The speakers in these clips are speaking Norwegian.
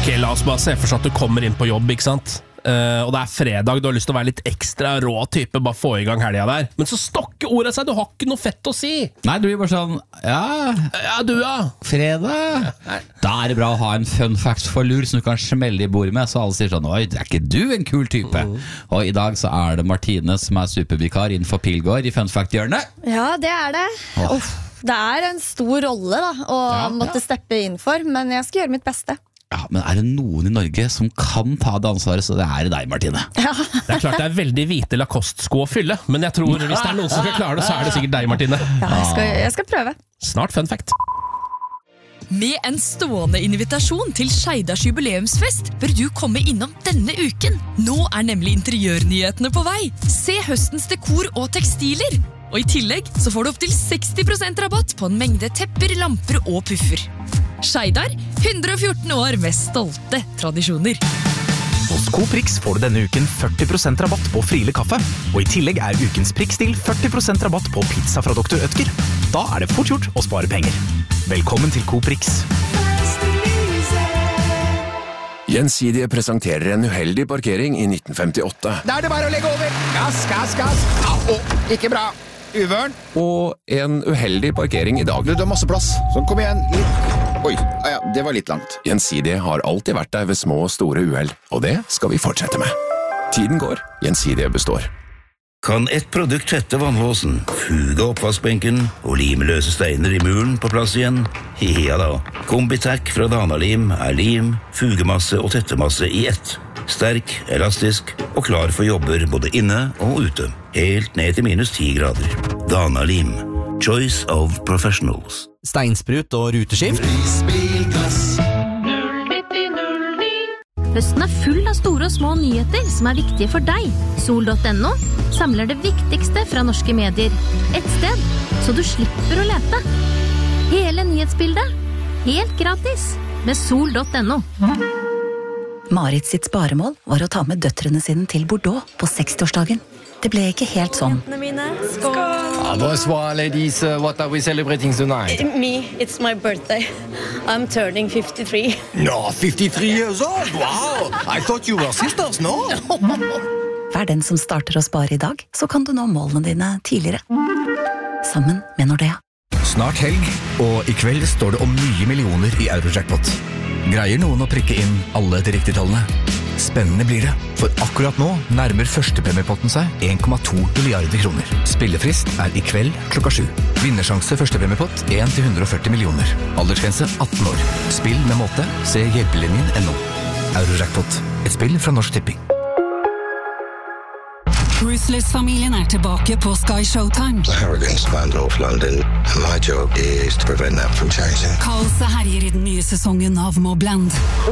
Ok, la oss bare se for seg at du kommer inn på jobb, ikke sant? Og det fredag, du har lyst til å være litt ekstra rå type, bare få i gang helga der. Men så stokker ordet seg, du har ikke noe fett å si. Nei, du blir bare sånn, Ja, du ja. fredag. Da det bra å ha en fun fact for lur som du kan smelle i bordet med, så alle sier sånn, oi, det ikke du en kul type. Og i dag så det Martine som supervikar innenfor Pilgård i fun fact-hjørnet. Ja, det det. Det en stor rolle da, å måtte steppe inn for, men jeg skal gjøre mitt beste. Ja, men det noen i Norge som kan ta det ansvaret, så det deg, Martine. Ja. Det klart det veldig hvite Lacoste-sko å fylle, men jeg tror hvis det noen som skal klare det, så det sikkert deg, Martine. Ja, jeg skal prøve. Snart fun fact. Med en stående invitasjon til Skeidars jubileumsfest bør du komme innom denne uken. Nå nemlig interiørnyhetene på vei. Se høstens dekor og tekstiler. Og i tillegg så får du opp til 60% rabatt på en mengde tepper, lamper og puffer. Skeidar, 114 år med stolte tradisjoner. Hos Coprix får du denne uken 40% rabatt på Friele kaffe. Og i tillegg ukens prikkstil 40% rabatt på pizza fra Dr. Ødger. Da det fort gjort å spare penger. Velkommen til Coprix. Gjensidige presenterer en uheldig parkering i 1958. Da det bare å legge over. Gass, gass, gass. Ikke bra. Uvørn. Og en uheldig parkering i dag. Du har masse plass. Så kom igjen. Oi, ja, det var litt langt. Gjensidige har alltid vært der ved små og store uheld, og det skal vi fortsette med. Tiden går, Gjensidige består. Kan ett produkt tette vannlåsen, fuge oppvaskbenken og lime løse steiner i muren på plass igjen? Ja da. Combitac fra Dana-lim lim, fugemasse og tettemasse i ett. Sterk, elastisk og klar for jobber både inne og ute. Helt ned til -10 grader. Dana-lim. Choice of professionals. Steinsprut og ruteskift. Høsten full av store og små nyheter som viktige for deg. Sol.no samler det viktigste fra norske medier. Et sted, så du slipper å lete. Hele nyhetsbildet, helt gratis, med Sol.no. Marit sitt sparemål var å ta med døtrene sine til Bordeaux på 60-årsdagen. Det ble ikke helt sånn. Bonsoir, ladies. What are we celebrating tonight? Me, it's my birthday. I'm turning 53. No, 53 years old? Wow! I thought you were sisters, no? Vær den som starter å spare i dag, så kan du nå målene dine tidligere. Sammen med Nordea. Snart helg, og i kveld står det om nye millioner i Eurojackpot. Greier noen å prikke inn alle de riktige tallene? Spennende blir det, for akkurat nå nærmer førstepremiepotten seg 1,2 milliarder kroner. Spillefrist i kveld klokka 7. Vinnersjanse førstepremiepott 1-140 millioner. Aldersgrense 18 år. Spill med måte, se hjelpelinjen.no. Eurojackpot, et spill fra Norsk Tipping. Ruthless-familien tilbake på Sky Showtime. The Harrogans by North London, and my job is to prevent that from changing. Kaoset herjer i den nye sesongen av Mobland.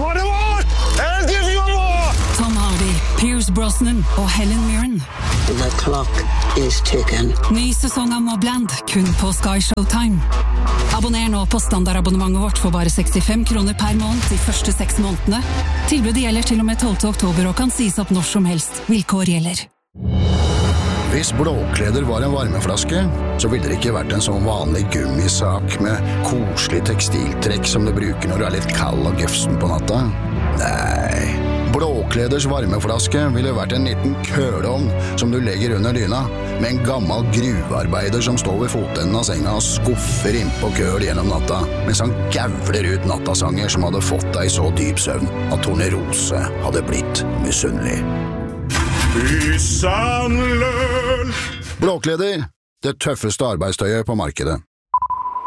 Tom Hardy, Pierce Brosnan og Helen Mirren. The clock is ticking. Ny sesong av Mobland, kun på Sky Showtime. Abonner nå på standardabonnementet vårt for bare 65 kroner per måned de første 6 månedene. Tilbudet gjelder til og med 12. oktober og kan sies opp når som helst. Vilkår gjelder. Hvis blåkleder var en varmeflaske, så ville det ikke vært en sånn vanlig gummisak med koselig tekstiltrekk som du bruker når du litt kald og gøfsen på natta. Nei, blåkleders varmeflaske ville vært en liten kølovn som du legger under dyna, med en gammel gruvearbeider som står ved fotenden av senga og skuffer innpå køl gjennom natta, mens han gavler ut nattasanger som hadde fått deg så dyp søvn at Tornerose hadde blitt misunnelig. Blåkleder, det tøffeste arbeidstøyet på markedet.